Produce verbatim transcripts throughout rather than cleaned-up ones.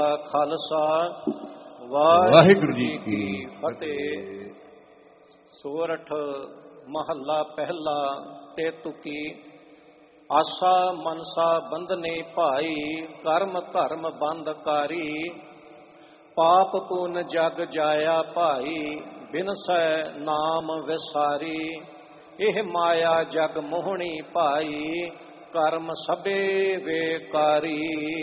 ਖਾਲਸਾ ਵਾਹਿਗੁਰੂ ਜੀ ਕੀ ਫਤਿਹ। ਸੋਰਠ ਮਹੱਲਾ ਪਹਿਲਾ ਤੇ ਤੁਕੀ। ਆਸਾ ਮਨਸਾ ਬੰਧਨੇ ਭਾਈ, ਕਰਮ ਧਰਮ ਬੰਧਕਾਰੀ। ਪਾਪ ਪੁਨ ਜਗ ਜਾਇਆ ਭਾਈ, ਬਿਨਸੈ ਨਾਮ ਵਿਸਾਰੀ। ਇਹ ਮਾਇਆ ਜਗ ਮੋਹਣੀ ਭਾਈ, ਕਰਮ ਸਭੇ ਵੇਕਾਰੀ।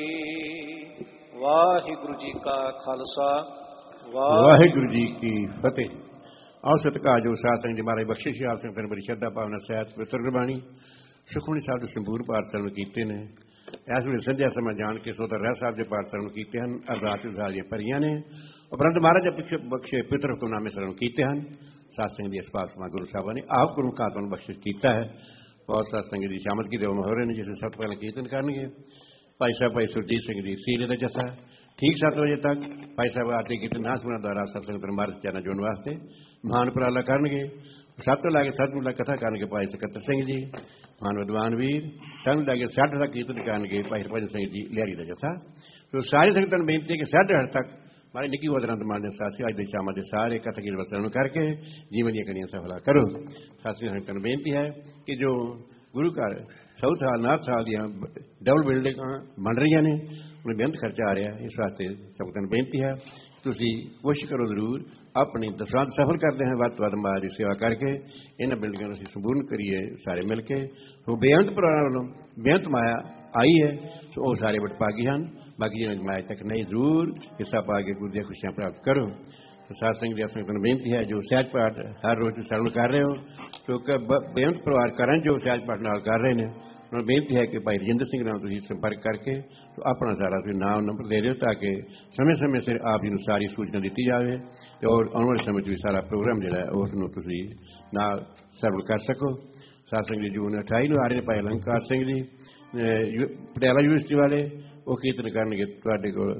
ਵਾਹਿਗੁਰੂ ਜੀ ਕਾ ਖਾਲਸਾ ਵਾਹਿਗੁਰੂ ਜੀ ਕੀ ਫਤਿਹ। ਆਓ ਸਤਿਕਾਰਯੋਗ ਸਾਧ ਸੰਗਤ ਜੀ ਮਹਾਰਾਜ ਬਖਸ਼ਿਸ਼ ਆਪ ਸੰਗਤਾਂ ਨੇ ਬੜੀ ਸ਼ਰਧਾ ਭਾਵਨਾ ਸਹਿਤ ਪਵਿੱਤਰ ਗੁਰਬਾਣੀ ਸੁਖਮਨੀ ਸਾਹਿਬ ਦੇ ਸੰਪੂਰਨ ਪਾਠ ਸਰਵਣ ਕੀਤੇ ਨੇ। ਇਸ ਵੇਲੇ ਸੰਧਿਆ ਸਮਾਂ ਜਾਣ ਕੇ ਸੋਦਰ ਰਹਿ ਸਾਹਿਬ ਦੇ ਪਾਠ ਸਰਵਣ ਕੀਤੇ ਹਨ। ਅਰਦਾਸ ਉਸਾਰੀਆਂ ਭਰੀਆਂ ਨੇ। ਉਪਰੰਤ ਮਹਾਰਾਜ ਦੇ ਬਖਸ਼ੇ ਪਿਤਰ ਹੁਕਮਨਾਮੇ ਸਰਵਣ ਕੀਤੇ ਹਨ। ਸਾਧ ਸੰਗਤ ਦੀ ਇਸ ਪਾਠ ਸਮਾਂ ਗੁਰੂ ਸਾਹਿਬਾਂ ਨੇ ਆਪ ਗੁਰੂ ਕਾਤੋਂ ਨੂੰ ਬਖਸ਼ਿਸ਼ ਕੀਤਾ ਹੈ। ਬਹੁਤ ਸਾਧ ਸੰਗਤ ਦੀ ਸ਼ਾਮਤ ਕੀ ਦੇਵ ਹੋ ਰਹੇ ਨੇ, ਜਿਸ ਸਭ ਤੋਂ ਪਹਿਲਾਂ ਕੀਰਤਨ ਕਰਨਗੇ ਭਾਈ ਸਾਹਿਬ ਭਾਈ ਸੁਰਜੀਤ ਸਿੰਘ ਜੀ ਸੀਲੇ ਦਾ ਜੱਸਾ ਠੀਕ ਸੱਤ ਵਜੇ ਤੱਕ। ਭਾਈ ਸਾਹਿਬ ਆਰਤੀ ਕੀਰਤਨ ਨਾ ਸੁਣਨ ਦੁਆਰਾ ਸਭ ਸੰਗਤ ਨੂੰ ਮਾਰਗ ਚਰਨਾਂ ਜੋੜਨ ਵਾਸਤੇ ਮਹਾਨ ਉਪਰਾਲਾ ਕਰਨਗੇ। ਸਭ ਤੋਂ ਲਾ ਕੇ ਸਤਿਗੁਰੂ ਦਾ ਕਥਾ ਕਰਨਗੇ ਭਾਈ ਸਕੱਤਰ ਸਿੰਘ ਜੀ ਮਹਾਨ ਵਿਦਵਾਨ ਵੀਰ। ਸਾਨੂੰ ਲਾ ਕੇ ਸਾਢੇ ਦਾ ਕੀਰਤਨ ਕਰਨਗੇ ਭਾਈ ਹਰਭਜਨ ਸਿੰਘ ਜੀ ਲਿਆਰੀ ਦਾ ਜੱਸਾ। ਸੋ ਸਾਰੀ ਸੰਗਤਾਂ ਨੂੰ ਬੇਨਤੀ ਹੈ ਕਿ ਸਾਢੇ ਅੱਠ ਤੱਕ ਮਾਰੇ ਨਿੱਕੀ ਵਦਰੰਤ ਮਾਨ ਦੇ ਸਾਥੀ ਅੱਜ ਦੇ ਸ਼ਾਮਾਂ ਦੇ ਸਾਰੇ ਕਥਾ ਕੀਰਤਨ ਵਸਣ ਨੂੰ ਕਰਕੇ ਜੀਵਨ ਦੀਆਂ ਕੜੀਆਂ ਸਫਲਾ ਕਰੋ। ਸਾਥੀ ਸੰਗਤਾਂ ਨੂੰ ਬੇਨਤੀ ਹੈ ਕਿ ਜੋ ਗੁਰੂ ਘਰ ਸਾਊਥ ਹਾਲ ਨਾਰਥ ਹਾਲ ਦੀਆਂ ਡਬਲ ਬਿਲਡਿੰਗਾਂ ਬਣ ਰਹੀਆਂ ਨੇ, ਉਹਨੂੰ ਬੇਅੰਤ ਖਰਚਾ ਆ ਰਿਹਾ। ਇਸ ਵਾਸਤੇ ਸੰਗਤਾਂ ਨੂੰ ਬੇਨਤੀ ਹੈ ਤੁਸੀਂ ਕੋਸ਼ਿਸ਼ ਕਰੋ ਜ਼ਰੂਰ ਆਪਣੀ ਦਸਾਂਤ ਸਫਲ ਕਰਦੇ ਹਾਂ ਵੱਧ ਤੋਂ ਵੱਧ ਮਾਂ ਦੀ ਸੇਵਾ ਕਰਕੇ ਇਹਨਾਂ ਬਿਲਡਿੰਗਾਂ ਨੂੰ ਅਸੀਂ ਸੰਪੂਰਨ ਕਰੀਏ ਸਾਰੇ ਮਿਲ ਕੇ। ਉਹ ਬੇਅੰਤ ਪਰਿਵਾਰਾਂ ਵੱਲੋਂ ਬੇਅੰਤ ਮਾਇਆ ਆਈ ਹੈ, ਸੋ ਉਹ ਸਾਰੇ ਵਡਭਾਗੀ ਹਨ। ਬਾਕੀ ਜਿਹਨਾਂ ਮਾਇਆ ਤੱਕ ਨਹੀਂ ਜ਼ਰੂਰ ਹਿੱਸਾ ਪਾ ਕੇ ਗੁਰੂ ਦੀਆਂ ਖੁਸ਼ੀਆਂ ਪ੍ਰਾਪਤ ਕਰੋ। ਸਾਧ ਸੰਗਤ ਦੀ ਸੰਗਤਾਂ ਨੂੰ ਬੇਨਤੀ ਹੈ ਜੋ ਸਹਿਜ ਪਾਠ ਹਰ ਰੋਜ਼ ਸਰਵਣ ਕਰ ਰਹੇ ਹੋ, ਕਿਉਂਕਿ ਬੇਅੰਤ ਪਰਿਵਾਰ ਕਰਨ ਜੋ ਸਹਿਜ ਪਾਠ ਨਾਲ ਕਰ ਰਹੇ ਨੇ, ਉਹਨਾਂ ਨੂੰ ਬੇਨਤੀ ਹੈ ਕਿ ਭਾਈ ਰਜਿੰਦਰ ਸਿੰਘ ਨਾਲ ਤੁਸੀਂ ਸੰਪਰਕ ਕਰਕੇ ਆਪਣਾ ਸਾਰਾ ਤੁਸੀਂ ਨਾਮ ਨੰਬਰ ਦੇ ਦਿਓ ਤਾਂ ਕਿ ਸਮੇਂ ਸਮੇਂ ਸਿਰ ਆਪ ਜੀ ਨੂੰ ਸਾਰੀ ਸੂਚਨਾ ਦਿੱਤੀ ਜਾਵੇ ਅਤੇ ਔਰ ਆਉਣ ਵਾਲੇ ਸਮੇਂ 'ਚ ਵੀ ਸਾਰਾ ਪ੍ਰੋਗਰਾਮ ਜਿਹੜਾ ਹੈ ਉਸ ਨੂੰ ਤੁਸੀਂ ਨਾਲ ਸਰਵ ਕਰ ਸਕੋ। ਸਾਧ ਸੰਗਤ ਜੀ ਜੂਨ ਅਠਾਈ ਨੂੰ ਆ ਰਹੇ ਨੇ ਭਾਈ ਅਲੰਕਾਰ ਸਿੰਘ ਜੀ ਪਟਿਆਲਾ ਯੂਨੀਵਰਸਿਟੀ ਵਾਲੇ, ਉਹ ਕੀਰਤਨ ਕਰਨਗੇ ਤੁਹਾਡੇ ਕੋਲ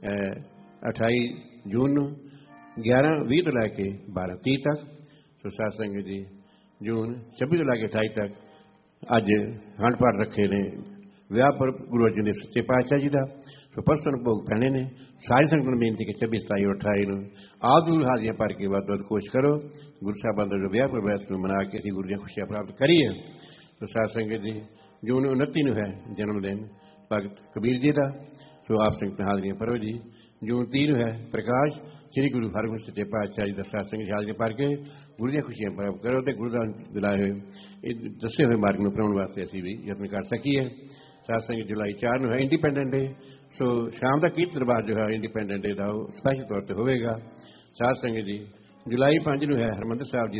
ਅਠਾਈ ਜੂਨ ਨੂੰ ਗਿਆਰਾਂ ਵੀਹ ਤੋਂ ਲੈ ਕੇ ਬਾਰਾਂ ਤੀਹ ਤੱਕ। ਸੋ ਸਾਧ ਸੰਗਤ ਜੀ ਜੂਨ ਛੱਬੀ ਤੋਂ ਲੈ ਕੇ ਅਠਾਈ ਤੱਕ ਅੱਜ ਹੰਡ ਪਾਠ ਰੱਖੇ ਨੇ ਵਿਆਹ ਪਰ ਗੁਰੂ ਅਰਜਨ ਦੇਵ ਸੱਚੇ ਪਾਤਸ਼ਾਹ ਜੀ ਦਾ। ਸੋ ਪਰਸੋਂ ਨੂੰ ਭੋਗ ਪੈਣੇ ਨੇ। ਸਾਰੀ ਸੰਗਤ ਨੂੰ ਬੇਨਤੀ ਕਿ ਛੱਬੀ ਸਤਾਈ ਔਰ ਅਠਾਈ ਨੂੰ ਆਪ ਜ਼ਰੂਰ ਹਾਜ਼ਰੀਆਂ ਭਰ ਕੇ ਵੱਧ ਵੱਧ ਕੋਸ਼ਿਸ਼ ਕਰੋ ਗੁਰੂ ਸਾਹਿਬਾਂ ਦਾ ਜੋ ਵਿਆਹ ਪ੍ਰਵੈਸ ਨੂੰ ਮਨਾ ਕੇ ਅਸੀਂ ਗੁਰੂ ਦੀਆਂ ਖੁਸ਼ੀਆਂ ਪ੍ਰਾਪਤ ਕਰੀਏ। ਸੋ ਸਾਧ ਸੰਗਤ ਜੀ ਜੂਨ ਉਨੱਤੀ ਨੂੰ ਹੈ ਜਨਮ ਦਿਨ ਭਗਤ ਕਬੀਰ ਜੀ ਦਾ। ਸੋ ਆਪ ਸੰਗਤਾਂ ਹਾਜ਼ਰੀਆਂ ਭਰੋ ਜੀ। ਜੂਨ ਤੀਹ ਨੂੰ ਹੈ ਪ੍ਰਕਾਸ਼ ਸ੍ਰੀ ਗੁਰੂ ਹਰਗੋਬਿੰਦ ਸੱਚੇ ਪਾਤਸ਼ਾਹ ਜੀ ਦਾ। ਸਾਧ ਸੰਗਤ ਹਾਜ਼ਰੀਆਂ ਭਰ ਕੇ ਗੁਰੂ ਦੀਆਂ ਖੁਸ਼ੀਆਂ ਪ੍ਰਾਪਤ ਕਰੋ ਅਤੇ ਗੁਰੂ ਦਾ ਦਿਲਾਏ ਹੋਏ ਇਹ ਦੱਸੇ ਹੋਏ ਮਾਰਗ ਨੂੰ ਅਪਣਾਉਣ ਵਾਸਤੇ ਅਸੀਂ ਵੀ ਯਤਨ ਕਰ ਸਕੀਏ। ਸਾਧ ਸੰਗਤ ਜੁਲਾਈ ਚਾਰ ਨੂੰ ਹੈ ਇੰਡੀਪੈਂਡੈਂਟ ਡੇ। ਸੋ ਸ਼ਾਮ ਦਾ ਕੀਰਤਨ ਦਰਬਾਰ ਜੋ ਹੈ ਇੰਡੀਪੈਂਡੈਂਟ ਡੇ ਦਾ ਉਹ ਸਪੈਸ਼ਲ ਤੌਰ 'ਤੇ ਹੋਵੇਗਾ। ਸਾਧ ਸੰਗਤ ਜੀ ਜੁਲਾਈ ਪੰਜ ਨੂੰ ਹੈ ਹਰਿਮੰਦਰ ਸਾਹਿਬ ਜੀ